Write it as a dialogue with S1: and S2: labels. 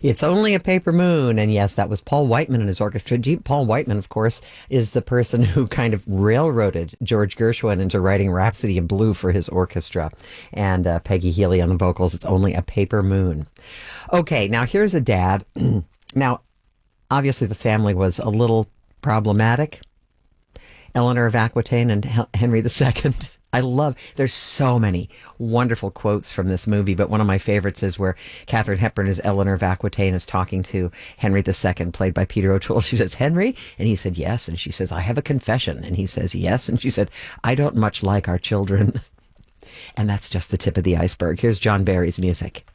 S1: It's only a paper moon. And yes, that was Paul Whiteman and his orchestra. Paul Whiteman, of course, is the person who kind of railroaded George Gershwin into writing Rhapsody in Blue for his orchestra. And Peggy Healy on the vocals. It's only a paper moon. Okay, now here's a dad. Now, obviously the family was a little problematic. Eleanor of Aquitaine and Henry II. There's so many wonderful quotes from this movie, but one of my favorites is where Katharine Hepburn as Eleanor of Aquitaine is talking to Henry II, played by Peter O'Toole. She says, "Henry?" And he said, "Yes." And she says, "I have a confession." And he says, "Yes." And she said, "I don't much like our children." And that's just the tip of the iceberg. Here's John Barry's music.